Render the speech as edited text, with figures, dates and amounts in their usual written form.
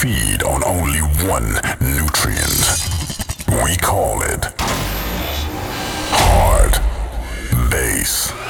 feed on only one nutrient. We call it hard bass.